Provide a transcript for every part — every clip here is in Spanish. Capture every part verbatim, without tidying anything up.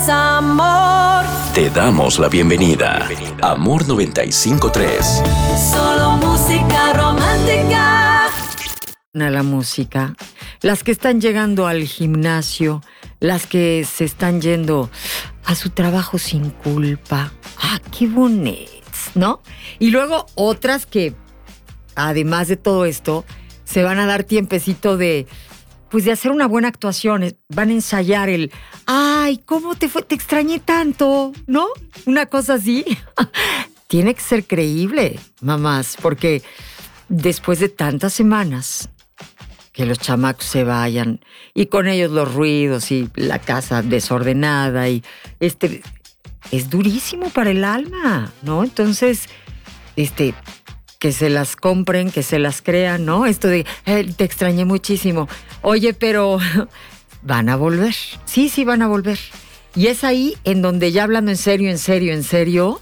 es amor. Te damos la bienvenida. Amor noventa y cinco punto tres. Solo música romántica. A la música. Las que están llegando al gimnasio, las que se están yendo a su trabajo sin culpa. Ah, qué bonitas, ¿no? Y luego otras que, además de todo esto, se van a dar tiempecito de, pues de hacer una buena actuación. Van a ensayar el, ay, ¿cómo te fue? Te extrañé tanto, ¿no? Una cosa así. Tiene que ser creíble, mamás, porque después de tantas semanas que los chamacos se vayan y con ellos los ruidos y la casa desordenada y este es durísimo para el alma, ¿no? Entonces, este, que se las compren, que se las crean, ¿no? Esto de, eh, te extrañé muchísimo. Oye, pero van a volver. Sí, sí, van a volver. Y es ahí en donde ya hablando en serio, en serio, en serio,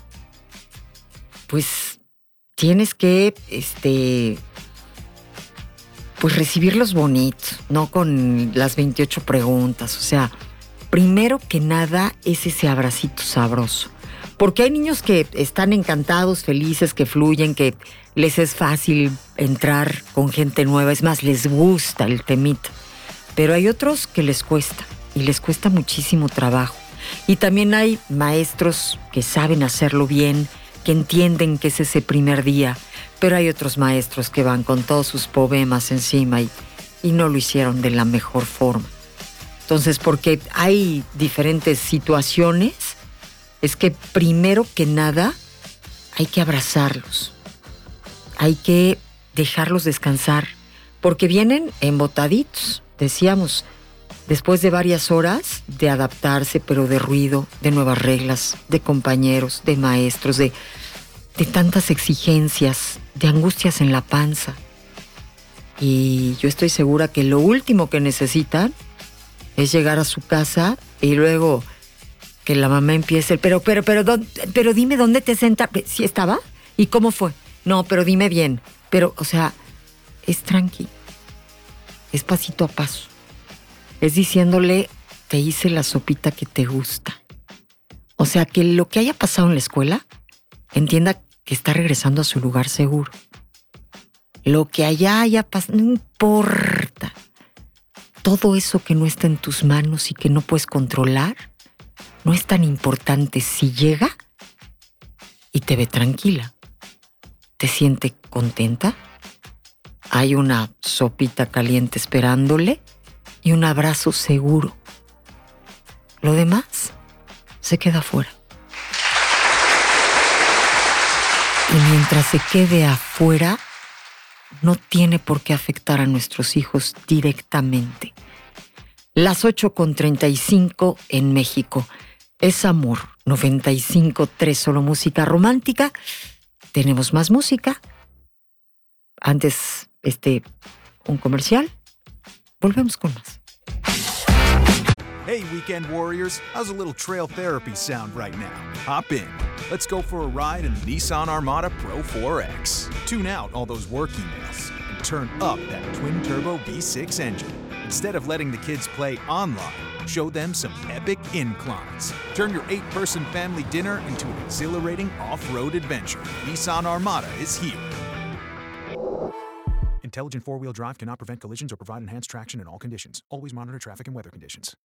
pues tienes que, este, pues recibirlos bonitos, no con las veintiocho preguntas. O sea, primero que nada es ese abracito sabroso. Porque hay niños que están encantados, felices, que fluyen, que les es fácil entrar con gente nueva. Es más, les gusta el temita. Pero hay otros que les cuesta, y les cuesta muchísimo trabajo. Y también hay maestros que saben hacerlo bien, que entienden que es ese primer día. Pero hay otros maestros que van con todos sus poemas encima y, y no lo hicieron de la mejor forma. Entonces, porque hay diferentes situaciones, es que primero que nada hay que abrazarlos. Hay que dejarlos descansar, porque vienen embotaditos, decíamos, después de varias horas de adaptarse, pero de ruido, de nuevas reglas, de compañeros, de maestros, de, de tantas exigencias, de angustias en la panza. Y yo estoy segura que lo último que necesitan es llegar a su casa y luego que la mamá empiece, pero, pero, pero, pero, pero dime dónde te sentaste. ¿Sí estaba? ¿Y cómo fue? No, pero dime bien. Pero, o sea, es tranqui. Es pasito a paso. Es diciéndole, te hice la sopita que te gusta. O sea, que lo que haya pasado en la escuela, entienda que está regresando a su lugar seguro. Lo que allá haya pasado, no importa. Todo eso que no está en tus manos y que no puedes controlar, no es tan importante si llega y te ve tranquila. ¿Te siente contenta? Hay una sopita caliente esperándole y un abrazo seguro. Lo demás se queda afuera. Y mientras se quede afuera, no tiene por qué afectar a nuestros hijos directamente. Las ocho con treinta y cinco en México. Es Amor noventa y cinco punto tres, solo música romántica. Tenemos más música. Antes, este, un comercial. Volvemos con más. Hey, weekend warriors, how's a little trail therapy sound right now? Hop in. Let's go for a ride in the Nissan Armada Pro four X. Tune out all those work emails and turn up that twin-turbo V six engine. Instead of letting the kids play online, show them some epic inclines. Turn your eight-person family dinner into an exhilarating off-road adventure. Nissan Armada is here. Intelligent four-wheel drive cannot prevent collisions or provide enhanced traction in all conditions. Always monitor traffic and weather conditions.